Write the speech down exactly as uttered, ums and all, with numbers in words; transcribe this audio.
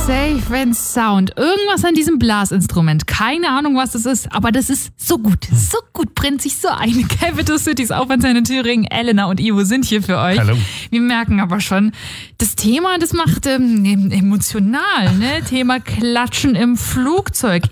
Safe and Sound. Irgendwas an diesem Blasinstrument. Keine Ahnung, was das ist, aber das ist so gut. So gut brennt sich so ein. Capital Cities Aufwandsende Thüringen, Elena und Ivo sind hier für euch. Hallo. Wir merken aber schon, das Thema, das macht ähm, emotional, ne? Thema Klatschen im Flugzeug.